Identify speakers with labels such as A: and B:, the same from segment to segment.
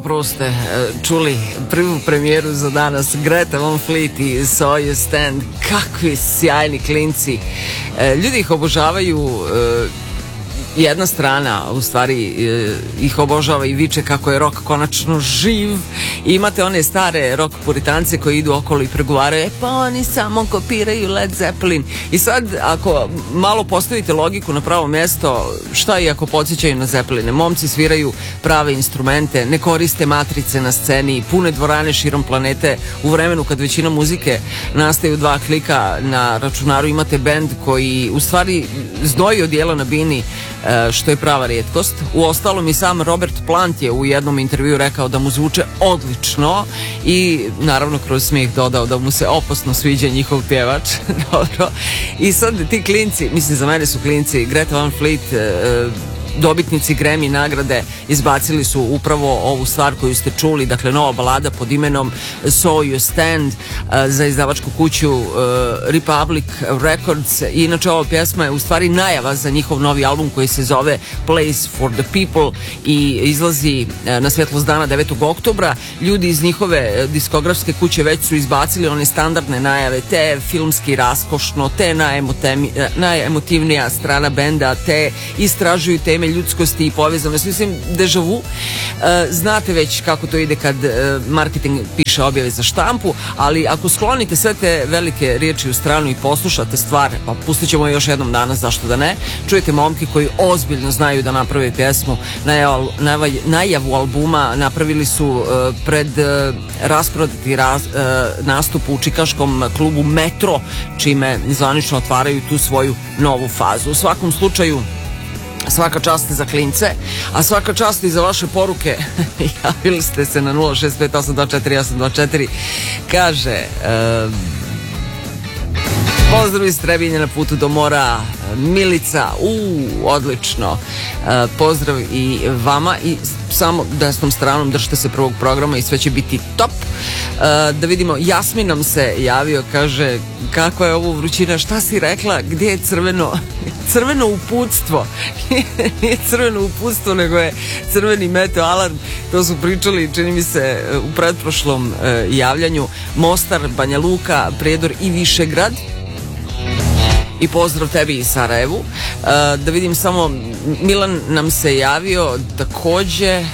A: upravo ste čuli prvu premijeru za danas, Greta Van Fleet i Saw You Stand. Kakvi sjajni klinci, ljudi ih obožavaju. Jedna strana u stvari ih obožava i viče kako je rock konačno živ. I imate one stare rock puritance koji idu okolo i pregovaraju, pa oni samo kopiraju Led Zeppelin. I sad ako malo postavite logiku na pravo mjesto, šta i ako podsjećaju na Zeppeline? Momci sviraju prave instrumente, ne koriste matrice na sceni, pune dvorane širom planete u vremenu kad većina muzike nastaje u 2 klika na računaru. Imate bend koji u stvari znoji odijela na bini, što je prava rijetkost. Uostalom i sam Robert Plant je u jednom intervju rekao da mu zvuče odlično i naravno kroz smijeh dodao da mu se opasno sviđa njihov pjevač. Dobro. I sad ti klinci, mislim za mene su klinci, Greta Van Fleet, dobitnici Grammy nagrade, izbacili su upravo ovu stvar koju ste čuli, dakle nova balada pod imenom Saw You Stand za izdavačku kuću Republic Records. I inače ova pjesma je u stvari najava za njihov novi album koji se zove Place for the People i izlazi na svjetlost dana 9. oktobra. Ljudi iz njihove diskografske kuće već su izbacili one standardne najave, te filmski raskošno, te najemotivnija strana benda, te istražuju teme ljudskosti i povezanosti. Mislim, deja vu. Znate već kako to ide kad marketing piše objave za štampu, ali ako sklonite sve te velike riječi u stranu i poslušate stvar, pa pustit ćemo još jednom danas, zašto da ne, čujete momke koji ozbiljno znaju da naprave pjesmu. Najavu albuma napravili su pred rasprodati nastup u čikaškom klubu Metro, čime zvanično otvaraju tu svoju novu fazu. U svakom slučaju, svaka čast za klince, a svaka čast i za vaše poruke. Javili ste se na 065824824. Kaže, pozdrav iz Trebinja na putu do mora, Milica, odlično. Pozdrav i vama i samo desnom stranom držite se prvog programa i sve će biti top. Da vidimo, Jasmin nam se javio, kaže, kako je ovo vrućina, šta si rekla, gdje je crveno uputstvo? Nije crveno uputstvo, nego je crveni meteo alarm. To su pričali, čini mi se, u pretprošlom javljanju. Mostar, Banja Luka, Prijedor i Višegrad. I pozdrav tebi i Sarajevu. Da vidim samo, Milan nam se javio također.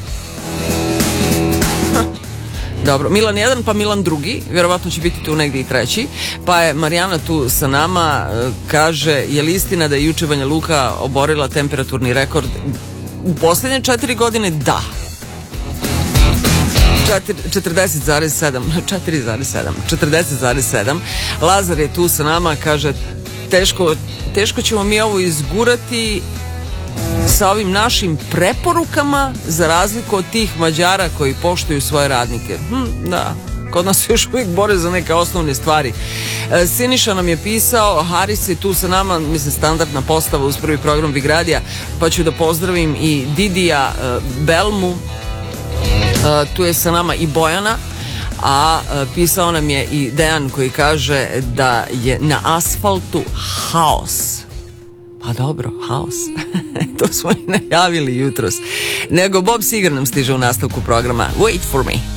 A: Dobro, Milan 1 pa Milan 2, vjerovatno će biti tu negdje i 3. Pa je Marijana tu sa nama, kaže, je li istina da je juče Banja Luka oborila temperaturni rekord u posljednje 4 godine? Da. 40,7. Lazar je tu sa nama, kaže, teško ćemo mi ovo izgurati sa ovim našim preporukama, za razliku od tih Mađara koji poštuju svoje radnike. Da, kod nas se još uvijek bore za neke osnovne stvari. Siniša nam je pisao, Haris je tu sa nama, mislim standardna postava uz prvi program Vigradija, pa ću da pozdravim i Didija Belmu, tu je sa nama i Bojana, a pisao nam je i Dejan koji kaže da je na asfaltu haos. Pa dobro, haos. To smo i najavili jutros. Nego Bob Seger nam stiže u nastavku programa. Wait for me.